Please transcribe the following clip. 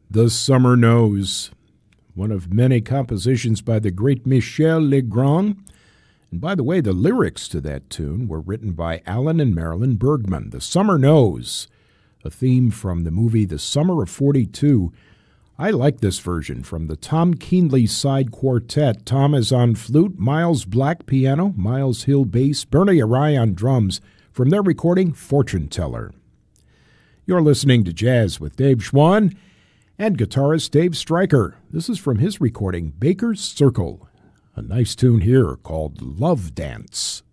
The Summer Knows, one of many compositions by the great Michel Legrand. And by the way, the lyrics to that tune were written by Alan and Marilyn Bergman. The Summer Knows, a theme from the movie The Summer of 42. I like this version from the Tom Keenley Side Quartet. Tom is on flute, Miles Black piano, Miles Hill bass, Bernie Arai on drums, from their recording Fortune Teller. You're listening to Jazz with Dave Schwann and guitarist Dave Stryker. This is from his recording Baker's Circle, a nice tune here called Love Dance.